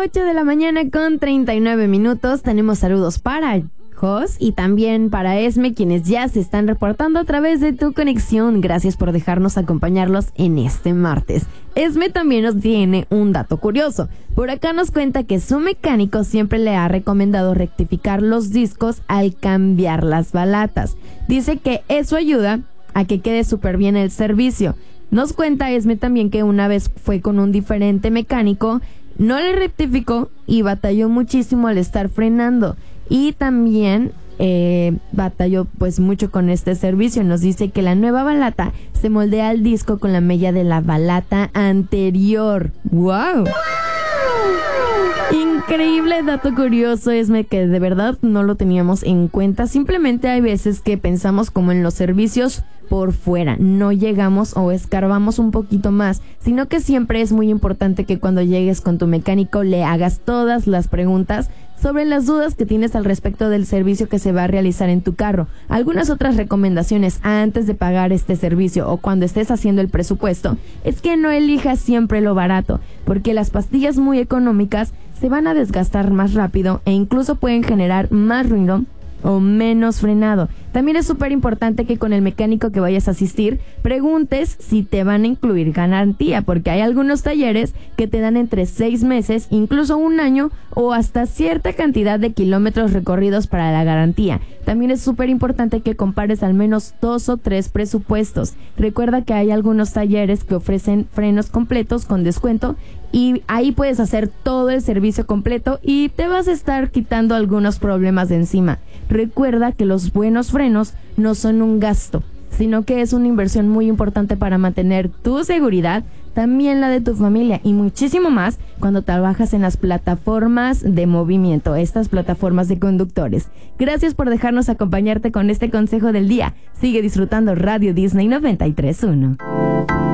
8 de la mañana con 39 minutos. Tenemos saludos para Jos y también para Esme, quienes ya se están reportando a través de tu conexión. Gracias por dejarnos acompañarlos en este martes. Esme también nos tiene un dato curioso. Por acá nos cuenta que su mecánico siempre le ha recomendado rectificar los discos al cambiar las balatas. Dice que eso ayuda a que quede súper bien el servicio. Nos cuenta Esme también que una vez fue con un diferente mecánico, no le rectificó y batalló muchísimo al estar frenando. Y también batalló pues mucho con este servicio. Nos dice que la nueva balata se moldea al disco con la mella de la balata anterior. ¡Wow! Increíble dato curioso, Esme, que de verdad no lo teníamos en cuenta. Simplemente hay veces que pensamos como en los servicios por fuera, no llegamos o escarbamos un poquito más, sino que siempre es muy importante que cuando llegues con tu mecánico le hagas todas las preguntas sobre las dudas que tienes al respecto del servicio que se va a realizar en tu carro. Algunas otras recomendaciones antes de pagar este servicio o cuando estés haciendo el presupuesto es que no elijas siempre lo barato, porque las pastillas muy económicas se van a desgastar más rápido e incluso pueden generar más ruido o menos frenado. También es súper importante que con el mecánico que vayas a asistir preguntes si te van a incluir garantía, porque hay algunos talleres que te dan entre 6 meses, incluso un año o hasta cierta cantidad de kilómetros recorridos para la garantía. También es súper importante que compares al menos 2 o 3 presupuestos. Recuerda que hay algunos talleres que ofrecen frenos completos con descuento y ahí puedes hacer todo el servicio completo y te vas a estar quitando algunos problemas de encima. Recuerda que los buenos frenos no son un gasto, sino que es una inversión muy importante para mantener tu seguridad, también la de tu familia y muchísimo más cuando trabajas en las plataformas de movimiento, estas plataformas de conductores. Gracias por dejarnos acompañarte con este consejo del día. Sigue disfrutando Radio Disney 93.1.